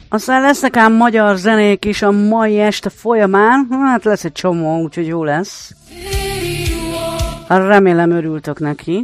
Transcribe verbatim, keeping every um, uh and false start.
Aztán lesznek ám magyar zenék is a mai este folyamán, hát lesz egy csomó, úgyhogy jó lesz. Remélem örültök neki.